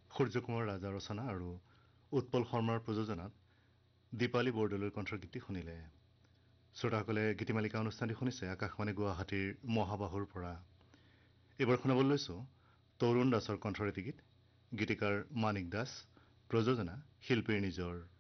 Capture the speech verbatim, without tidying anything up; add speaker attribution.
Speaker 1: সূৰ্যকুমাৰ ৰাজা ৰচনা আৰু উৎপল শৰ্মাৰ প্ৰযোজনাত দীপালী বৰদলৈৰ কণ্ঠগীতটি শুনিলে। শ্ৰোতাসকলে গীতিমালিকা অনুষ্ঠানটি শুনিছে আকাশবাণী গুৱাহাটীৰ মহাবাহুৰ পৰা। এইবাৰ শুনাবলৈ লৈছো তৰুণ দাসৰ কণ্ঠৰ এটি গীত। গীতিকাৰ মানিক দাস, প্ৰযোজনা শিল্পীৰ নিজৰ।